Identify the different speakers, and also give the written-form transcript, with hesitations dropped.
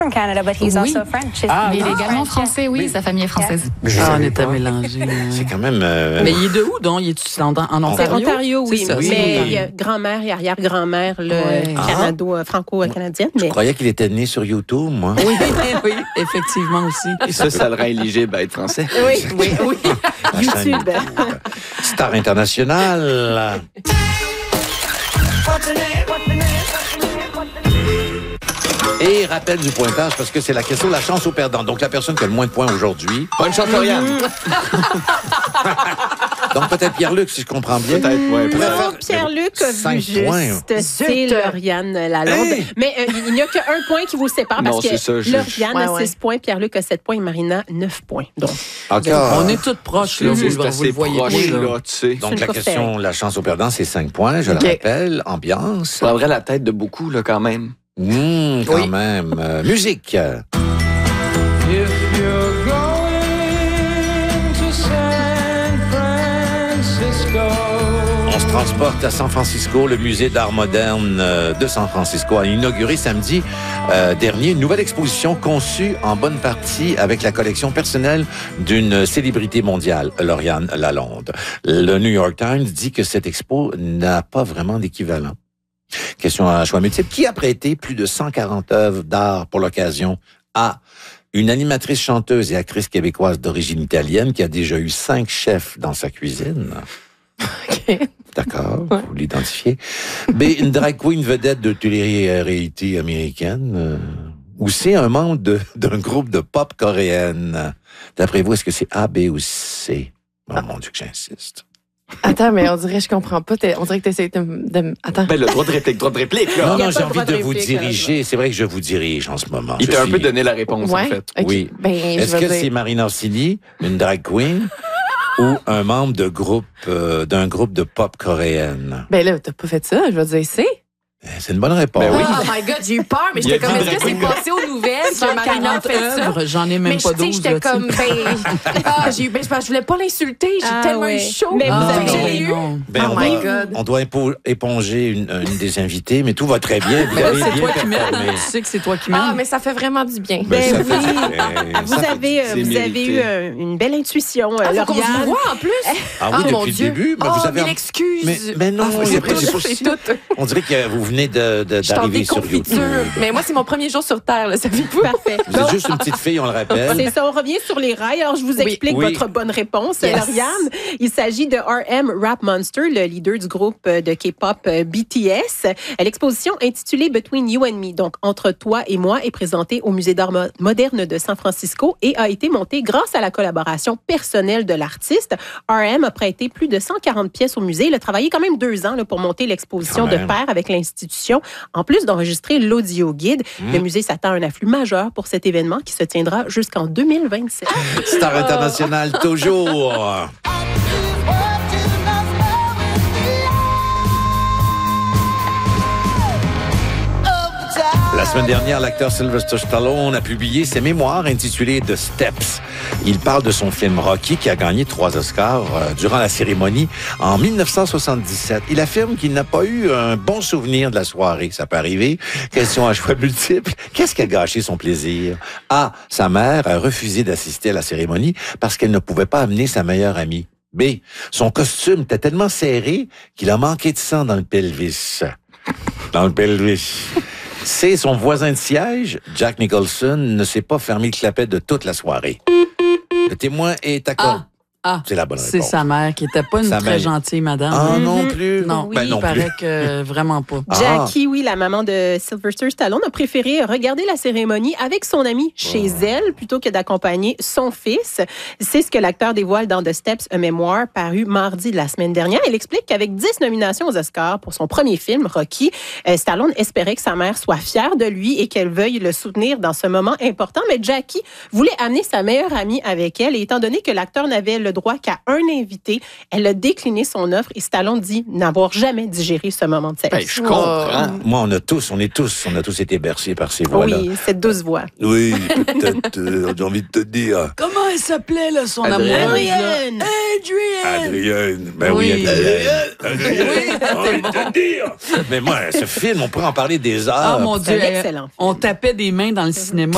Speaker 1: from Canada, but he's also French.
Speaker 2: Mais il est également français, oui, sa famille est française.
Speaker 3: On était mélangés.
Speaker 4: C'est quand même...
Speaker 3: Mais il est de où, donc? Il est en Ontario?
Speaker 5: C'est Ontario, oui.
Speaker 3: Ça,
Speaker 5: mais il y a grand-mère et arrière-grand-mère franco-canadienne.
Speaker 4: Je croyais qu'il était né sur YouTube, moi.
Speaker 3: Oui, oui, effectivement aussi.
Speaker 6: Et ça le rend éligible à être français.
Speaker 5: Oui. YouTube.
Speaker 4: Star international. Et rappel du pointage, parce que c'est la question de la chance au perdant. Donc, la personne qui a le moins de points aujourd'hui...
Speaker 6: Bonne chance, Lauriane.
Speaker 4: Donc, peut-être Pierre-Luc, si je comprends bien.
Speaker 6: Peut-être, ouais.
Speaker 5: Non, Pierre-Luc a vu juste. C'est Lauriane Lalonde.
Speaker 4: Hey!
Speaker 5: Mais il n'y a qu'un point qui vous sépare parce que Lauriane a 6 points, Pierre-Luc a 7 points et Marina 9 points. Donc,
Speaker 4: D'accord.
Speaker 3: On est toutes proches, là, vous le voyez.
Speaker 6: proche, là, tu sais.
Speaker 4: Donc, la question, la chance au perdant, c'est 5 points. Je le rappelle. Ambiance.
Speaker 6: Ça prendrait la tête de beaucoup, là, quand même.
Speaker 4: Quand même. Musique. On se transporte à San Francisco. Le musée d'art moderne de San Francisco a inauguré samedi dernier une nouvelle exposition conçue en bonne partie avec la collection personnelle d'une célébrité mondiale, Lauriane Lalonde. Le New York Times dit que cette expo n'a pas vraiment d'équivalent. Question à choix multiple. Qui a prêté plus de 140 œuvres d'art pour l'occasion à une animatrice, chanteuse et actrice québécoise d'origine italienne qui a déjà eu 5 chefs dans sa cuisine?
Speaker 2: OK.
Speaker 4: D'accord, vous l'identifiez. B, une drag queen vedette de télé-réalité américaine. Ou C, un membre d'un groupe de pop coréenne. D'après vous, est-ce que c'est A, B ou C? Oh mon Dieu que j'insiste.
Speaker 2: Attends, mais on dirait, je comprends pas. On dirait que tu essaies de... Attends.
Speaker 6: Ben, le droit de réplique, là.
Speaker 4: Non, j'ai
Speaker 5: pas de
Speaker 4: envie
Speaker 5: droit
Speaker 4: de
Speaker 5: de
Speaker 4: vous
Speaker 5: réplique,
Speaker 4: diriger. C'est vrai que je vous dirige en ce moment.
Speaker 6: Il t'a un peu donné la réponse, en fait.
Speaker 2: OK.
Speaker 4: Oui.
Speaker 2: Ben,
Speaker 4: Est-ce que c'est Marina Orsini, une drag queen, ou un membre de groupe d'un groupe de pop coréenne?
Speaker 2: Ben là, t'as pas fait ça. Je vais dire c'est.
Speaker 4: C'est une bonne réponse.
Speaker 6: Ben oui.
Speaker 2: Oh my God, j'ai eu peur, mais j'étais comme, est-ce que c'est passé aux nouvelles que Marina a fait ça?
Speaker 3: œuvres, j'en ai même
Speaker 2: Mais
Speaker 3: pas
Speaker 2: tu sais,
Speaker 3: 12.
Speaker 2: j'étais comme, je voulais pas l'insulter, j'ai tellement eu chaud.
Speaker 5: Mais vous
Speaker 2: Fait que
Speaker 5: avez
Speaker 2: j'ai eu.
Speaker 4: Ben,
Speaker 2: Oh my God.
Speaker 4: on doit éponger une des invités, mais tout va très bien. Vous avez
Speaker 3: C'est
Speaker 4: bien
Speaker 3: toi qui mènes,
Speaker 4: performé.
Speaker 3: hein? Tu sais que c'est toi qui mènes.
Speaker 2: Ah, mais ça fait vraiment du bien.
Speaker 4: Ben, ça
Speaker 5: oui.
Speaker 4: fait-
Speaker 5: Vous avez
Speaker 6: mérité.
Speaker 5: eu une belle intuition,
Speaker 2: Faut qu'on se
Speaker 5: Lauriane.
Speaker 2: voit en plus.
Speaker 4: Ah oui,
Speaker 2: mon
Speaker 4: depuis
Speaker 2: Dieu.
Speaker 4: le début. Mais vous avez...
Speaker 2: mille excuses.
Speaker 4: Mais non,
Speaker 2: j'ai
Speaker 4: après, j'ai pas
Speaker 2: c'est tout.
Speaker 4: On dirait que vous venez
Speaker 2: Je suis en
Speaker 4: d'arriver sur YouTube.
Speaker 2: déconfiture. Mais moi, c'est mon premier jour sur Terre, là, savez-vous?
Speaker 5: Parfait.
Speaker 4: Vous êtes juste une petite fille, on le rappelle.
Speaker 5: C'est ça, on revient sur les rails. Alors, je vous explique
Speaker 4: Oui.
Speaker 5: votre bonne réponse,
Speaker 2: Yes.
Speaker 5: Lauriane. Il s'agit de RM Rap Monster, le leader du groupe de K-pop BTS. L'exposition intitulée Between You and Me, donc Entre toi et moi, est présentée au Musée d'art moderne de San Francisco et a été montée grâce à la collaboration personnelle de l'artiste. RM a prêté plus de 140 pièces au musée. Il a travaillé quand même 2 ans là, pour monter l'exposition
Speaker 4: Quand
Speaker 5: de
Speaker 4: même.
Speaker 5: pair avec l'institution, en plus d'enregistrer l'audio guide. Le musée s'attend à un afflux majeur pour cet événement qui se tiendra jusqu'en 2027.
Speaker 4: Star international, toujours. La semaine dernière, l'acteur Sylvester Stallone a publié ses mémoires intitulées The Steps. Il parle de son film Rocky qui a gagné 3 Oscars durant la cérémonie en 1977. Il affirme qu'il n'a pas eu un bon souvenir de la soirée. Ça peut arriver. Question à choix multiples. Qu'est-ce qui a gâché son plaisir? A. Sa mère a refusé d'assister à la cérémonie parce qu'elle ne pouvait pas amener sa meilleure amie. B. Son costume était tellement serré qu'il a manqué de sang dans le pelvis. Dans le pelvis. C. Son voisin de siège, Jack Nicholson, ne s'est pas fermé le clapet de toute la soirée. Le témoin est d'accord. C'est la bonne réponse.
Speaker 3: C'est sa mère qui était pas une
Speaker 4: Sa
Speaker 3: très
Speaker 4: mère.
Speaker 3: gentille madame.
Speaker 4: Ah, non plus?
Speaker 3: Non,
Speaker 4: Ben, non
Speaker 3: il paraît
Speaker 4: plus.
Speaker 3: que vraiment pas.
Speaker 5: Jackie, oui, la maman de Sylvester Stallone, a préféré regarder la cérémonie avec son amie chez elle plutôt que d'accompagner son fils. C'est ce que l'acteur dévoile dans The Steps, un mémoire paru mardi de la semaine dernière. Il explique qu'avec 10 nominations aux Oscars pour son premier film, Rocky, Stallone espérait que sa mère soit fière de lui et qu'elle veuille le soutenir dans ce moment important. Mais Jackie voulait amener sa meilleure amie avec elle et étant donné que l'acteur n'avait le droit qu'à un invité, elle a décliné son offre et Stallone dit n'avoir jamais digéré ce moment de sa vie.
Speaker 6: Ben, je comprends.
Speaker 4: Moi, on a tous été bercés par ces voix-là.
Speaker 5: Oui, cette douce voix.
Speaker 4: Oui, peut-être, j'ai envie de te dire.
Speaker 3: Comment elle s'appelait, là, son
Speaker 6: Adrienne.
Speaker 3: amoureuse? là?
Speaker 5: Adrienne!
Speaker 4: Adrienne. Ben oui,
Speaker 3: Oui.
Speaker 4: Adrienne.
Speaker 3: Oui,
Speaker 4: J'ai envie de te dire. Mais moi, ce film, on pourrait en parler des heures.
Speaker 3: Ah, mon
Speaker 5: C'est
Speaker 3: Dieu.
Speaker 5: un excellent film.
Speaker 3: On tapait des mains dans le cinéma.